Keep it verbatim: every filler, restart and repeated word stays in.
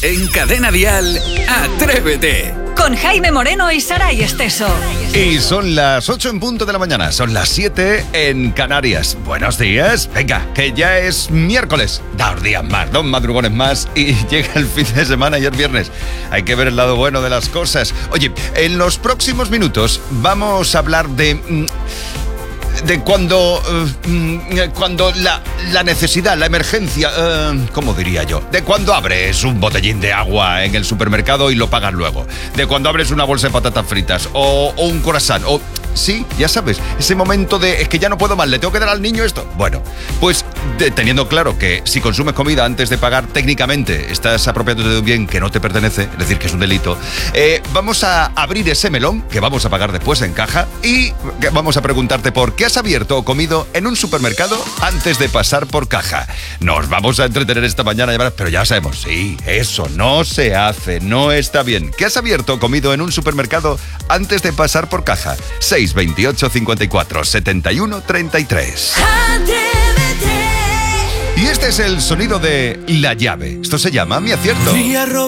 En Cadena Dial, Atrévete. Con Jaime Moreno y Saray Esteso. Y son las ocho en punto de la mañana, son las siete en Canarias. Buenos días, venga, que ya es miércoles. Dos días más, dos madrugones más y llega el fin de semana y es viernes. Hay que ver el lado bueno de las cosas. Oye, en los próximos minutos vamos a hablar de... de cuando uh, cuando la, la necesidad, la emergencia, uh, ¿cómo diría yo? De cuando abres un botellín de agua en el supermercado y lo pagas luego. De cuando abres una bolsa de patatas fritas o, o un croissant. O, sí, ya sabes, ese momento de es que ya no puedo más, le tengo que dar al niño esto. Bueno, pues de, teniendo claro que si consumes comida antes de pagar, técnicamente estás apropiándote de un bien que no te pertenece, es decir, que es un delito. Eh, vamos a abrir ese melón que vamos a pagar después en caja y vamos a preguntarte por qué has abierto o comido en un supermercado antes de pasar por caja. Nos vamos a entretener esta mañana, pero ya sabemos, sí, eso no se hace, no está bien. ¿Qué has abierto o comido en un supermercado antes de pasar por caja? seis veintiocho cincuenta y cuatro setenta y uno treinta y tres. Y este es el sonido de la llave. Esto se llama Mi Acierto.